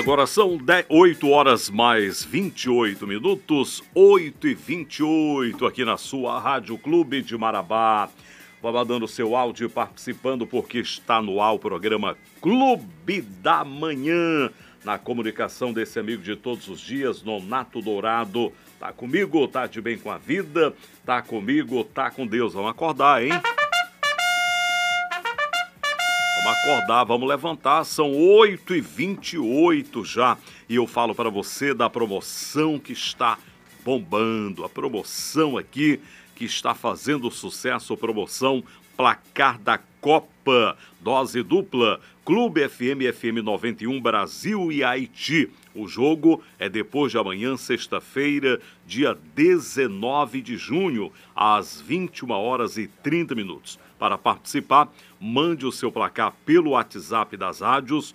Agora são 8 horas mais 28 minutos, 8h28 aqui na sua Rádio Clube de Marabá. Vá mandando seu áudio participando porque está no ar o programa Clube da Manhã. Na comunicação desse amigo de todos os dias, Nonato Dourado. Tá comigo, tá de bem com a vida, tá comigo, tá com Deus. Vamos acordar, hein? Vamos acordar, vamos levantar, são 8h28 já. E eu falo para você da promoção que está bombando. A promoção aqui que está fazendo sucesso, promoção Placar da Copa. Dose dupla, Clube FM, FM 91, Brasil e Haiti. O jogo é depois de amanhã, sexta-feira, dia 19 de junho, às 21h30. Para participar, mande o seu placar pelo WhatsApp das rádios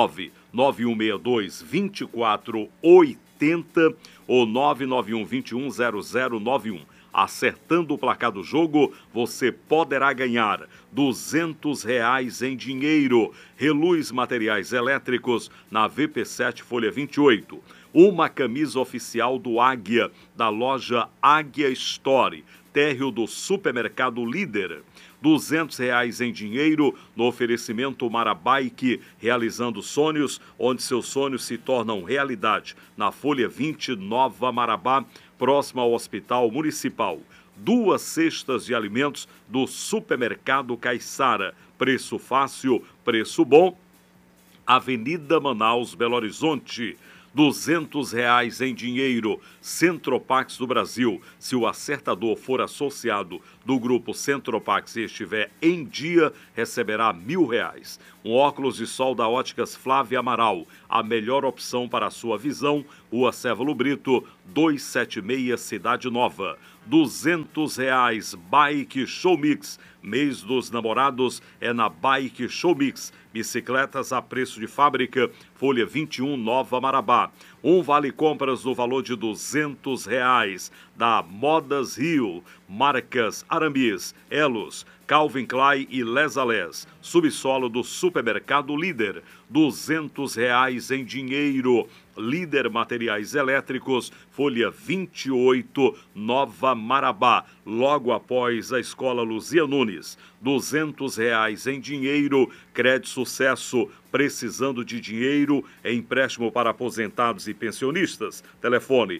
99162-2480 ou 991210091. Acertando o placar do jogo, você poderá ganhar R$200 em dinheiro. Reluz Materiais Elétricos na VP7 Folha 28. Uma camisa oficial do Águia, da loja Águia Store. Térreo do Supermercado Líder. R$200 em dinheiro no oferecimento Marabike, realizando sonhos, onde seus sonhos se tornam realidade. Na Folha 20, Nova Marabá, próximo ao Hospital Municipal. 2 cestas de alimentos do Supermercado Caiçara. Preço fácil, preço bom. Avenida Manaus, Belo Horizonte. R$200 em dinheiro. Centropax do Brasil. Se o acertador for associado do grupo Centropax e estiver em dia, receberá R$1.000. Um óculos de sol da Óticas Flávia Amaral. A melhor opção para a sua visão. Rua Cévalo Brito, 276, Cidade Nova. R$200. Bike Show Mix. Mês dos Namorados é na Bike Show Mix. Bicicletas a preço de fábrica, Folha 21, Nova Marabá. Um vale-compras no valor de R$200 da Modas Rio. Marcas Aramis, Elos, Calvin Klein e Les a Les. Subsolo do Supermercado Líder. R$200 em dinheiro. Líder Materiais Elétricos, Folha 28, Nova Marabá, logo após a Escola Luzia Nunes. R$200 em dinheiro, Crédito Sucesso, precisando de dinheiro, empréstimo para aposentados e pensionistas. Telefone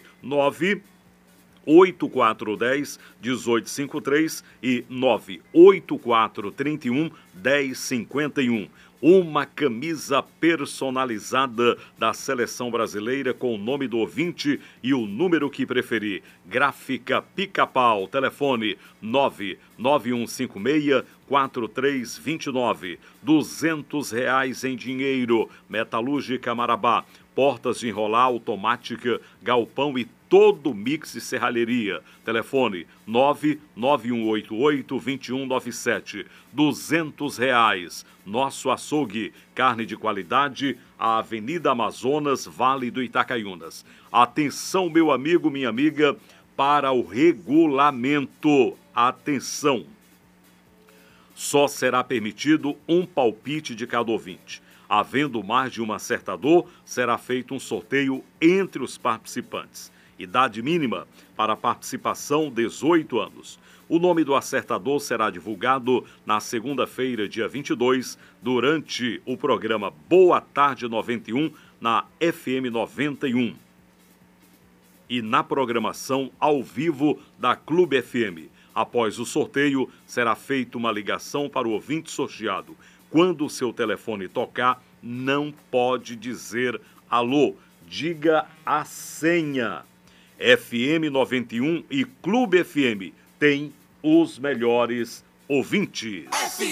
98410-1853 e 98431-1051. Uma camisa personalizada da Seleção Brasileira com o nome do ouvinte e o número que preferir. Gráfica Pica-Pau. Telefone 99156-4329. R$200 em dinheiro. Metalúrgica Marabá. Portas de enrolar automática, galpão e todo mix de serralheria. Telefone 99188-2197. R$200. Nosso açougue, carne de qualidade, a Avenida Amazonas, Vale do Itacaiunas. Atenção, meu amigo, minha amiga, para o regulamento. Atenção. Só será permitido um palpite de cada ouvinte. Havendo mais de um acertador, será feito um sorteio entre os participantes. Idade mínima para participação, 18 anos. O nome do acertador será divulgado na segunda-feira, dia 22, durante o programa Boa Tarde 91, na FM 91. E na programação ao vivo da Clube FM. Após o sorteio, será feita uma ligação para o ouvinte sorteado. Quando o seu telefone tocar, não pode dizer alô, diga a senha. FM 91 e Clube FM tem os melhores ouvintes. FM